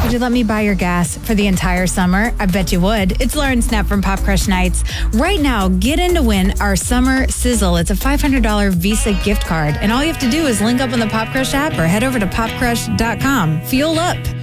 Would you let me buy your gas for the entire summer? I bet you would. It's Lauren Snap from Pop Crush Nights. Right now, get in to win our Summer Sizzle. It's a $500 Visa gift card. And all you have to do is link up on the Pop Crush app or head over to popcrush.com. Fuel up.